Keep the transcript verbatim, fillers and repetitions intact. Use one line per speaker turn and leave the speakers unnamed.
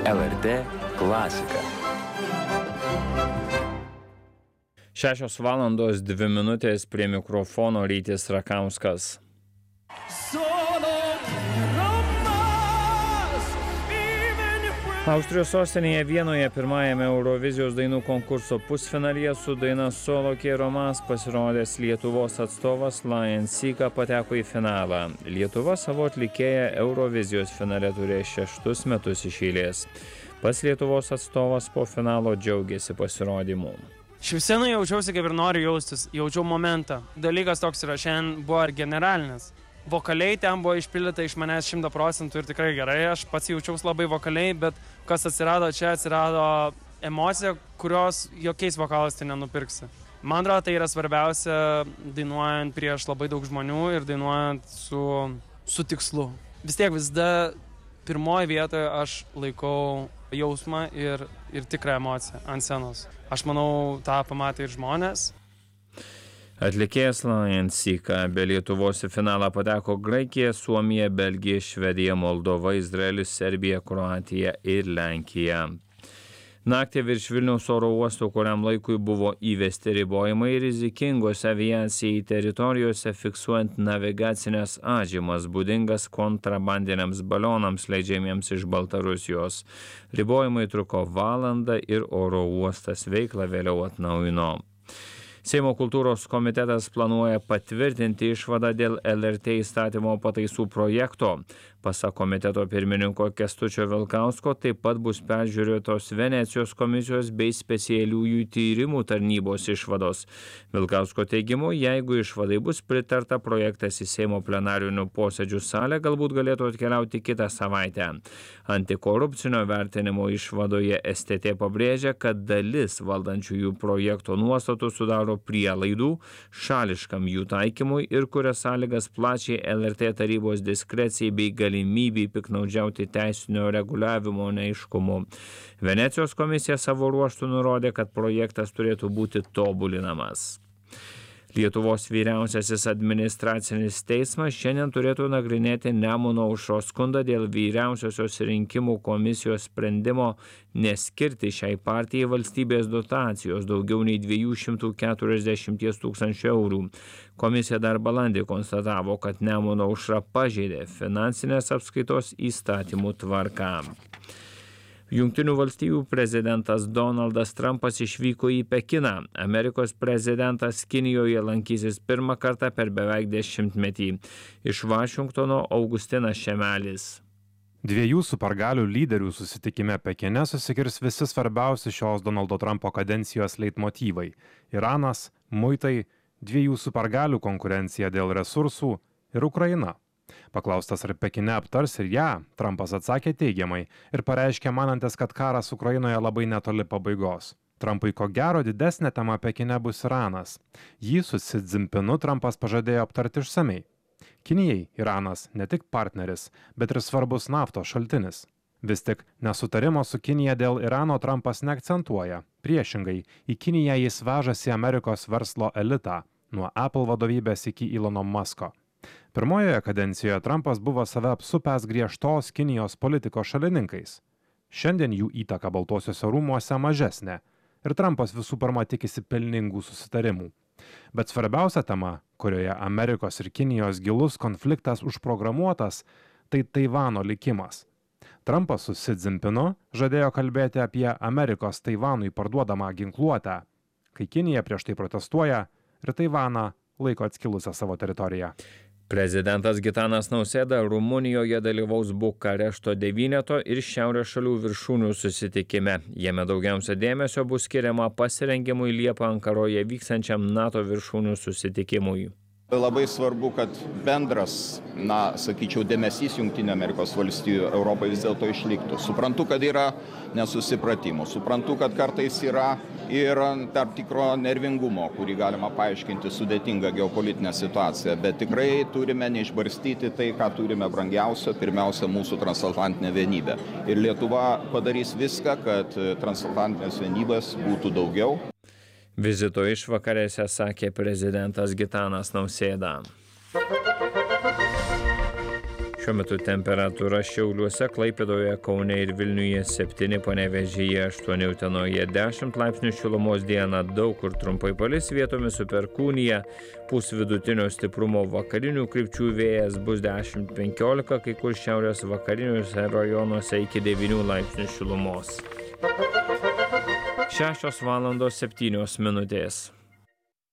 L R T klasika.
Šešios valandos dvi minutės, prie mikrofono Rytis Rakauskas. Austrijos sostinėje Vienoje pirmajame Eurovizijos dainų konkurso pusfinalyje su daina Solo Quiero Más pasirodęs Lietuvos atstovas Lion Seeka pateko į finalą. Lietuva savo atlikėją Eurovizijos finale turėjo šeštus metus iš eilės. Pats Lietuvos atstovas po finalo džiaugėsi pasirodymu.
Šypsenai jaučiausi kaip ir noriu jaustis, jaučiau momentą. Dalykas toks yra, šiandien buvo ir generalinis. Vokaliai ten buvo išpildyta iš manęs šimtą procentų ir tikrai gerai, aš pats jaučiausi labai vokaliai, bet kas atsirado čia, atsirado emocija, kurios jokiais vokalas tai nenupirksi. Man atrodo, tai yra svarbiausia dainuojant prieš labai daug žmonių ir dainuojant su, su tikslu. Vis tiek visada pirmoje vietoje aš laikau jausmą ir, ir tikrą emociją ant scenos. Aš manau, tą pamatė ir žmonės.
Atlikėjas Lion Seeka be Lietuvos į finalą pateko Graikija, Suomija, Belgija, Švedija, Moldova, Izraelis, Serbija, Kroatija ir Lenkija. Naktį virš Vilniaus oro uosto kuriam laikui buvo įvesti ribojimai rizikingos aviacijai teritorijose, fiksuojant navigacinės atžymas būdingas kontrabandiniams balionams leidžiamiems iš Baltarusijos. Ribojimai truko valandą ir oro uostas veiklą vėliau atnaujino. Seimo kultūros komitetas planuoja patvirtinti išvadą dėl L R T įstatymo pataisų projekto. Pasak komiteto pirmininko Kęstučio Vilkausko, taip pat bus peržiūrėtos Venecijos komisijos bei specialiųjų tyrimų tarnybos išvados. Vilkausko teigimu, jeigu išvadai bus pritarta, projektas į Seimo plenarinių posėdžių salę galbūt galėtų atkeliauti kitą savaitę. Antikorupcinio vertinimo išvadoje S T T pabrėžia, kad dalis valdančiųjų projekto nuostatų sudaro prielaidų šališkam jų taikymui ir kuria sąlygas plačiai L R T tarybos diskrecijai bei galimybei piknaudžiauti teisinio reguliavimo neaiškumu. Venecijos komisija savo ruožtu nurodė, kad projektas turėtų būti tobulinamas. Lietuvos vyriausiasis administracinis teismas šiandien turėtų nagrinėti Nemuno aušros skundą dėl vyriausiosios rinkimų komisijos sprendimo neskirti šiai partijai valstybės dotacijos daugiau nei dviejų šimtų keturiasdešimties tūkstančių eurų. Komisija dar balandį konstatavo, kad Nemuno aušra pažeidė finansinės apskaitos įstatymų tvarką. Jungtinių valstijų prezidentas Donaldas Trumpas išvyko į Pekiną. Amerikos prezidentas Kinijoje lankysis pirmą kartą per beveik dešimtmetį. Iš Vašingtono Augustinas Šemelis.
Dviejų supergalių lyderių susitikime Pekine susikirs visi svarbiausi šios Donaldo Trumpo kadencijos leitmotyvai – Iranas, muitai, dviejų supergalių konkurencija dėl resursų ir Ukraina. Paklaustas, ar Pekine aptars ir ją, Trumpas atsakė teigiamai ir pareiškė manantis, kad karas Ukrainoje labai netoli pabaigos. Trumpui ko gero didesnė tema Pekine bus Iranas. Jį su Xi Jinpingu Trumpas pažadėjo aptarti išsamei. Kinijai Iranas ne tik partneris, bet ir svarbus naftos šaltinis. Vis tik nesutarimo su Kinija dėl Irano Trumpas neakcentuoja. Priešingai, į Kiniją jis vežasi Amerikos verslo elitą, nuo Apple vadovybės iki Elono Musko. Pirmojoje kadencijoje Trumpas buvo save apsupęs griežtos Kinijos politikos šalininkais. Šiandien jų įtaka Baltuosiuose rūmuose mažesnė ir Trumpas visų pirma tikisi pelningų susitarimų. Bet svarbiausia tema, kurioje Amerikos ir Kinijos gilus konfliktas užprogramuotas, tai Taivano likimas. Trumpas su Xi Jinpingu žadėjo kalbėti apie Amerikos Taivanui parduodamą ginkluotę, kai Kinija prieš tai protestuoja ir Taivaną laiko atskilusią savo teritoriją.
Prezidentas Gitanas Nausėda Rumunijoje dalyvaus Bukarešto devyneto ir šiaurės šalių viršūnių susitikime. Jame daugiausia dėmesio bus skiriama pasirengimui Liepą Ankaroje vykstančiam NATO viršūnių susitikimui.
Labai svarbu, kad bendras, na, sakyčiau, dėmesys Jungtinių Amerikos valstijų Europai vis dėlto išliktų. Suprantu, kad yra nesusipratimų, suprantu, kad kartais yra ir tarp tikro nervingumo, kurį galima paaiškinti sudėtingą geopolitinę situaciją, bet tikrai turime neišbarstyti tai, ką turime brangiausio, pirmiausia, mūsų transatlantinę vienybę. Ir Lietuva padarys viską, kad transatlantinės vienybės būtų daugiau.
Vizito išvakarėse sakė prezidentas Gitanas Nausėda. Šiuo Šiuo metu temperatūra Šiauliuose, Klaipėdoje, Kaune ir Vilniuje septyni, Panevėžyje aštuoni, Utenoje dešimt laipsnių šilumos, dieną daug kur trumpai palis, vietomis su perkūnija, pūs vidutinio stiprumo vakarinių krypčių, vėjas bus dešimt penkiolika, kai kur šiaurės vakariniuose rajonuose iki devynių laipsnių šilumos. šešios valandos septynios minutės.